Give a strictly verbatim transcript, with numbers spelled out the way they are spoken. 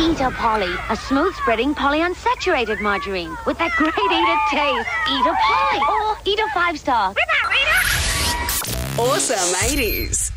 Eat a Polly, a smooth-spreading polyunsaturated margarine with that great eat-it taste. Eat a Polly or eat a five-star. Awesome eighties.